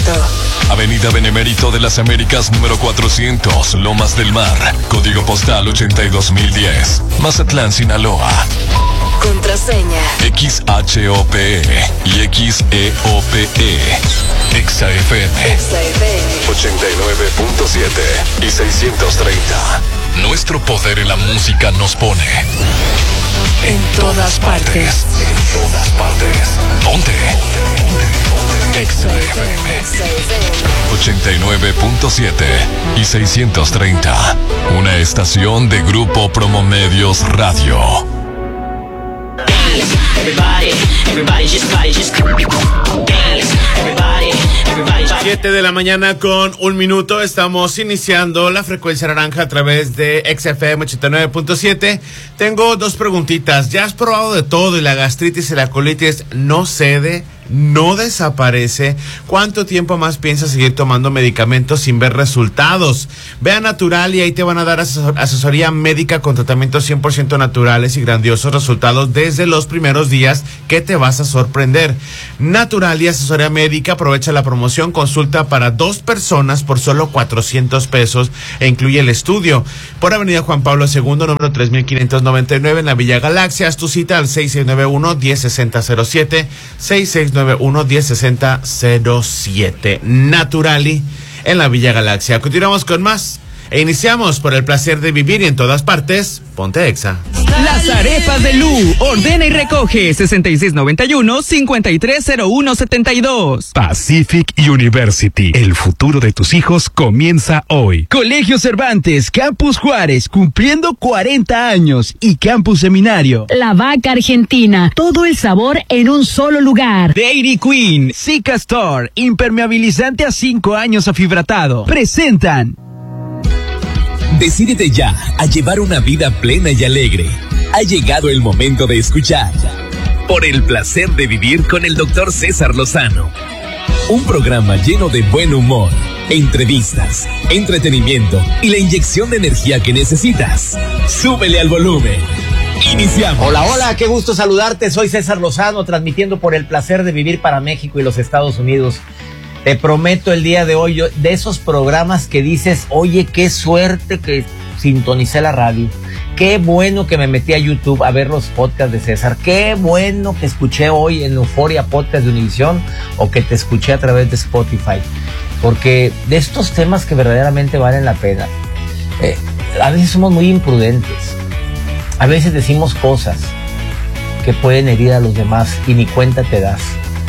Benemérito. Avenida Benemérito de las Américas número 400, Lomas del Mar, código postal 82010, Mazatlán, Sinaloa. Contraseña XHOPE y XEOPE. XFM 89.7 y 630. Nuestro poder en la música nos pone en todas partes. En todas partes. Ponte. XFM 89.7 y 630. Una estación de Grupo Promomedios Radio. 7 de la mañana con 1 minuto. Estamos iniciando la frecuencia naranja a través de XFM 89.7. Tengo 2 preguntitas. ¿Ya has probado de todo y la gastritis y la colitis no cede? ¿No desaparece? ¿Cuánto tiempo más piensas seguir tomando medicamentos sin ver resultados? Ve a Natural y ahí te van a dar asesoría médica con tratamientos 100% naturales y grandiosos resultados desde los primeros días que te vas a sorprender. Natural y asesoría médica, aprovecha la promoción, consulta para 2 personas por solo 400 pesos e incluye el estudio. Por Avenida Juan Pablo II, número 3599 en la Villa Galaxia. Haz tu cita al 6691-106007, 6691-106007. Naturali en la Villa Galaxia. Continuamos con más e iniciamos por el placer de vivir y en todas partes. Ponte Exa. Las arepas de Lu. Ordena y recoge 6691-530172. Pacific University. El futuro de tus hijos comienza hoy. Colegio Cervantes, Campus Juárez, cumpliendo 40 años. Y Campus Seminario. La Vaca Argentina. Todo el sabor en un solo lugar. Dairy Queen, Zika Store, impermeabilizante a 5 años afibratado. Presentan. Decídete ya a llevar una vida plena y alegre. Ha llegado el momento de escuchar Por el placer de vivir con el Dr. César Lozano. Un programa lleno de buen humor, entrevistas, entretenimiento y la inyección de energía que necesitas. Súbele al volumen. Iniciamos. Hola, hola, qué gusto saludarte. Soy César Lozano, transmitiendo Por el placer de vivir para México y los Estados Unidos. Te prometo el día de hoy, de esos programas que dices, oye, qué suerte que sintonicé la radio. Qué bueno que me metí a YouTube a ver los podcasts de César. Qué bueno que escuché hoy en Euforia Podcast de Univisión o que te escuché a través de Spotify. Porque de estos temas que verdaderamente valen la pena, a veces somos muy imprudentes. A veces decimos cosas que pueden herir a los demás y ni cuenta te das.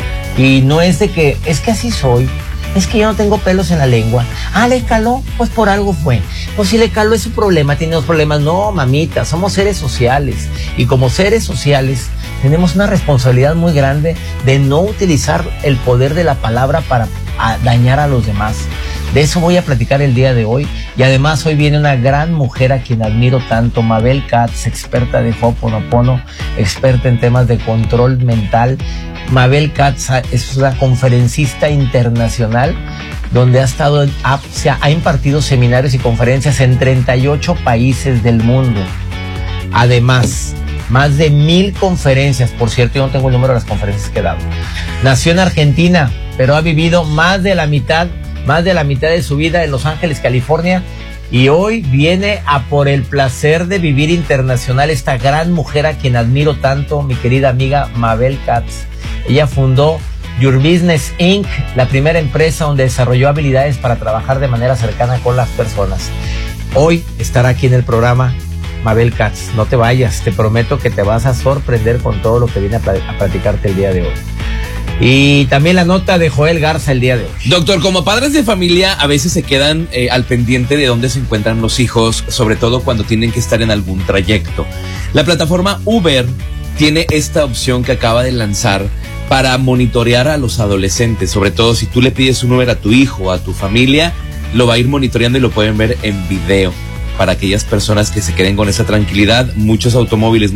Y no es de que, es que así soy, es que yo no tengo pelos en la lengua. Ah, ¿le caló? Pues por algo fue. Pues si le caló es su problema, tiene 2 problemas. No, mamita, somos seres sociales. Y como seres sociales tenemos una responsabilidad muy grande de no utilizar el poder de la palabra para dañar a los demás. De eso voy a platicar el día de hoy. Y además hoy viene una gran mujer a quien admiro tanto, Mabel Katz, experta de Ho'oponopono, experta en temas de control mental. Mabel Katz es una conferencista internacional donde ha impartido seminarios y conferencias en 38 países del mundo. Además, más de 1000 conferencias. Por cierto, yo no tengo el número de las conferencias que he dado. Nació en Argentina, pero ha vivido más de la mitad de su vida en Los Ángeles, California. Y hoy viene a Por el placer de vivir internacional esta gran mujer a quien admiro tanto, mi querida amiga Mabel Katz. Ella fundó Your Business Inc., la primera empresa donde desarrolló habilidades para trabajar de manera cercana con las personas. Hoy estará aquí en el programa Mabel Katz. No te vayas, te prometo que te vas a sorprender con todo lo que viene a platicarte el día de hoy. Y también la nota de Joel Garza el día de hoy. Doctor, como padres de familia a veces se quedan al pendiente de dónde se encuentran los hijos, sobre todo cuando tienen que estar en algún trayecto. La plataforma Uber tiene esta opción que acaba de lanzar para monitorear a los adolescentes, sobre todo si tú le pides un Uber a tu hijo o a tu familia, lo va a ir monitoreando y lo pueden ver en video. Para aquellas personas que se queden con esa tranquilidad, muchos automóviles,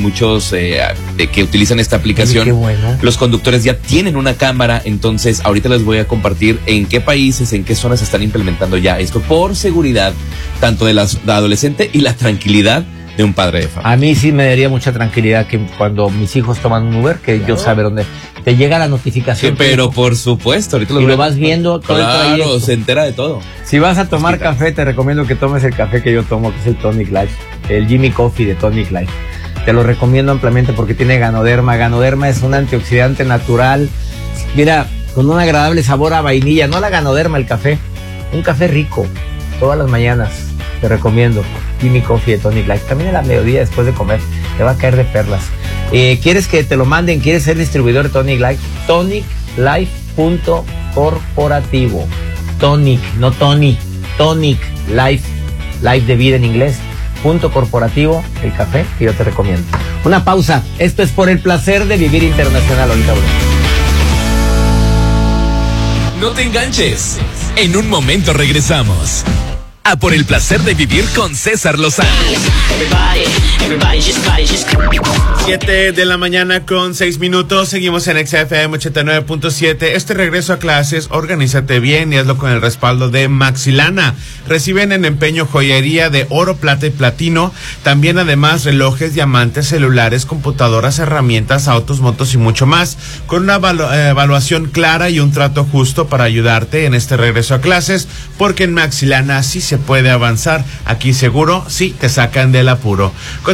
que utilizan esta aplicación, qué bueno. Los conductores ya tienen una cámara, entonces ahorita les voy a compartir en qué países, en qué zonas se están implementando ya esto por seguridad, tanto de la adolescente y la tranquilidad de un padre de familia. A mí sí me daría mucha tranquilidad que cuando mis hijos toman un Uber, que yo saber dónde. Te llega la notificación. Sí, pero por supuesto, ahorita y lo vas viendo todo el trayecto. Claro, se entera de todo. Si vas a tomar café, te recomiendo que tomes el café que yo tomo, que es el Tonic Life, el Jimmy Coffee de Tonic Life. Te lo recomiendo ampliamente porque tiene ganoderma. Ganoderma es un antioxidante natural, mira, con un agradable sabor a vainilla. No la ganoderma, el café. Un café rico, todas las mañanas. Te recomiendo Jimmy Coffee de Tonic Life. También a la mediodía después de comer, te va a caer de perlas. ¿Quieres que te lo manden? ¿Quieres ser distribuidor de Tonic Life? toniclife.corporativo. Tonic, no Tony. Tonic Life, Life de vida en inglés. .corporativo, el café que yo te recomiendo. Una pausa. Esto es por el placer de vivir internacional. Ahorita volvemos. No te enganches. En un momento regresamos. A por el placer de vivir con César Lozano. 7 de la mañana con 6 minutos. Seguimos en XFM 89.7. Este regreso a clases, organízate bien y hazlo con el respaldo de Maxilana. Reciben en empeño joyería de oro, plata y platino. También además relojes, diamantes, celulares, computadoras, herramientas, autos, motos y mucho más. Con una evaluación clara y un trato justo para ayudarte en este regreso a clases. Porque en Maxilana sí se puede avanzar. Aquí seguro sí te sacan del apuro.